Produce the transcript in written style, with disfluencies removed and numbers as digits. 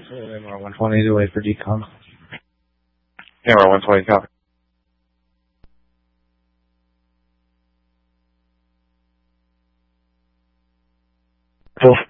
MR 120 is away for decom. MR 120 copy. Cool.